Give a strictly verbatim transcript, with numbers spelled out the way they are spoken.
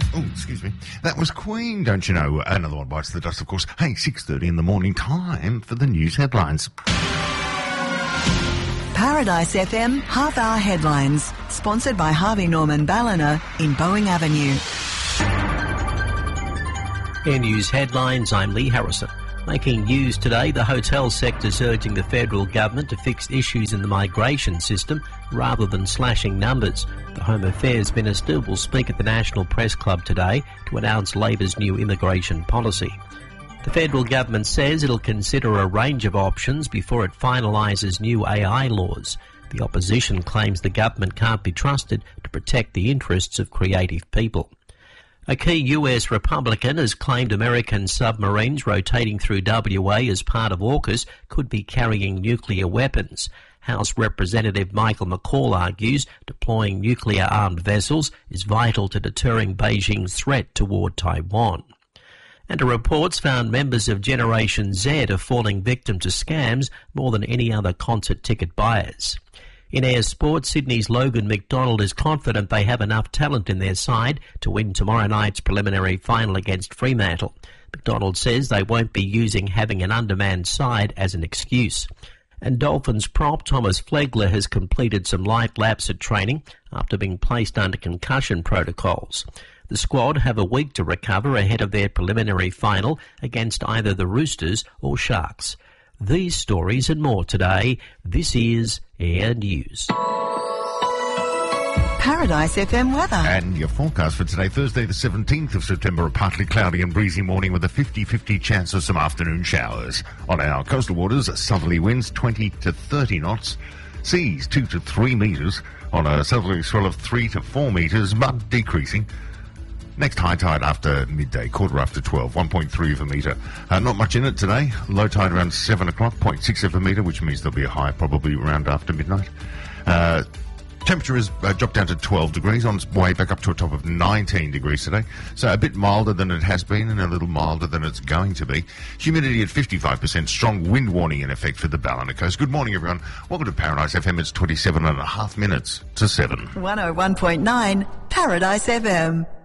Oh, excuse me. That was Queen, don't you know? Another one bites the dust, of course. Hey, six thirty in the morning, time for the news headlines. Paradise F M half-hour headlines, sponsored by Harvey Norman Ballina in Boeing Avenue. Air News headlines, I'm Lee Harrison. Making news today, the hotel sector's urging the federal government to fix issues in the migration system rather than slashing numbers. The Home Affairs Minister will speak at the National Press Club today to announce Labor's new immigration policy. The federal government says it'll consider a range of options before it finalises new A I laws. The opposition claims the government can't be trusted to protect the interests of creative people. A key U S Republican has claimed American submarines rotating through W A as part of AUKUS could be carrying nuclear weapons. House Representative Michael McCall argues deploying nuclear-armed vessels is vital to deterring Beijing's threat toward Taiwan. And reports found members of Generation Z are falling victim to scams more than any other concert ticket buyers. In air sport, Sydney's Logan McDonald is confident they have enough talent in their side to win tomorrow night's preliminary final against Fremantle. McDonald says they won't be using having an undermanned side as an excuse. And Dolphins prop Thomas Flegler has completed some light laps at training after being placed under concussion protocols. The squad have a week to recover ahead of their preliminary final against either the Roosters or Sharks. These stories and more today. This is Air News. Paradise F M weather. And your forecast for today, Thursday the seventeenth of September, a partly cloudy and breezy morning with a fifty-fifty chance of some afternoon showers. On our coastal waters, southerly winds twenty to thirty knots, seas two to three metres, on a southerly swell of three to four metres, but decreasing. Next high tide after midday, quarter after twelve, one point three of a metre. Uh, not much in it today. Low tide around seven o'clock, zero point six of a metre, which means there'll be a high probably around after midnight. Uh, temperature has uh, dropped down to twelve degrees, on its way back up to a top of nineteen degrees today. So a bit milder than it has been and a little milder than it's going to be. Humidity at fifty-five percent, strong wind warning in effect for the Ballina Coast. Good morning, everyone. Welcome to Paradise F M. It's twenty-seven and a half minutes to seven. one oh one point nine Paradise F M.